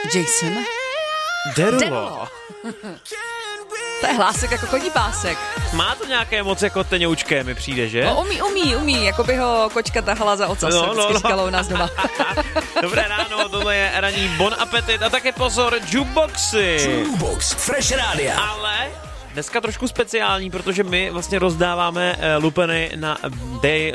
Jason Derulo. To je hlásek jako chodí pásek. Má to nějaké moc jako tenoučké, mi přijde, že? No, umí, jako by ho kočka tahala za ocas, říkala u nás doma. Dobré ráno, tohle je ranní Bon Appetit a také pozor, jukeboxy. Jukebox Fresh Radio. Ale dneska trošku speciální, protože my vlastně rozdáváme lupeny na day...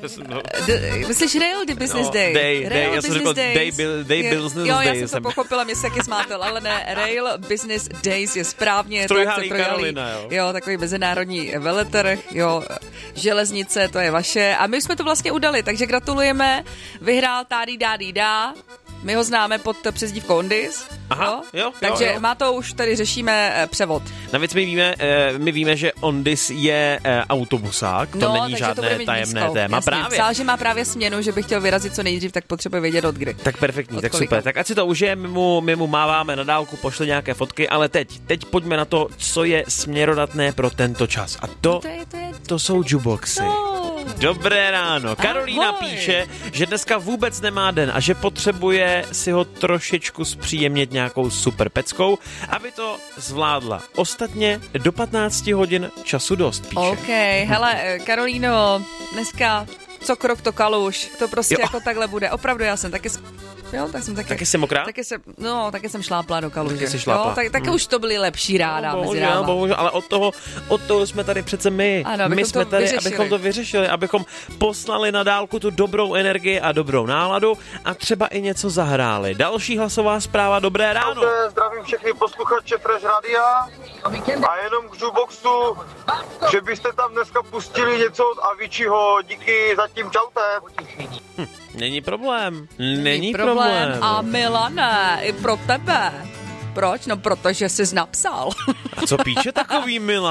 Myslíš Rail the Business Day? Day, já jsem řekl Day Business Day. Jo, já jsem to pochopila, mě se taky smátel, ale ne, Rail Business Days je správně. Trojhalí Karolina, jo. Jo, takový mezinárodní veletrh, jo, železnice, to je vaše. A my jsme to vlastně udali, takže gratulujeme. Vyhrál Tády Dádý Dá. My ho známe pod přezdívkou Ondis. Aha, jo. Takže má to už tady řešíme převod. Navíc my víme, že Ondis je autobusák, to není žádné tajemné téma. Jasně, právě. Psal, že má právě směnu, že by chtěl vyrazit co nejdřív, tak potřebuje vědět od kdy. Tak perfektní, tak kolika. super. Tak ať si to užije, my mu máváme na dálku, pošle nějaké fotky, ale teď pojďme na to, co je směrodatné pro tento čas. A to jsou jukeboxy. Dobré ráno. Karolína píše, že dneska vůbec nemá den a že potřebuje si ho trošičku zpříjemnit nějakou super peckou, aby to zvládla. Ostatně do 15 hodin času dost, píše. OK, hele, Karolíno, dneska co krok to kaluš, to prostě jako takhle bude. Opravdu, já jsem taky... Jo, tak jsem taky jsi mokrá? Taky jsem šlápla do kaluže. Taky jsi šlápla. Jo, tak už to byly lepší ráda mezi náma. Bohužel, ale od toho jsme tady přece my. Ano, my jsme tady, abychom to vyřešili, abychom poslali na dálku tu dobrou energii a dobrou náladu a třeba i něco zahráli. Další hlasová zpráva, dobré ráno. Zdravím všechny posluchače Fresh Radia a jenom k jukeboxu, že byste tam dneska pustili něco od Aviciiho, díky zatím, čaute. Není problém. Není problém. A Milane, i pro tebe. Proč? No, protože jsi napsal. A co píše takový Milan?